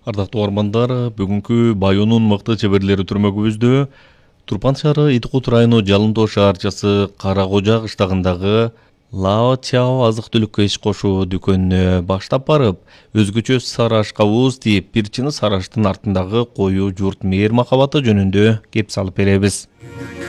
Ардактуу угармандар, бүгүнкү Байонун мыкты чеберлери түрмөгүбүздө Турпан шаары Итикут району Жалындоо шаарчасы Каракожа кыштагындагы Лао Чао азык-түлүккө иш кошуу дүкөнүнө баштап барып, өзгөчө сары ашкабыз тип бир чыны сары аштын артындагы коюу журт мээр махабаты жөнүндө кеп салып беребиз.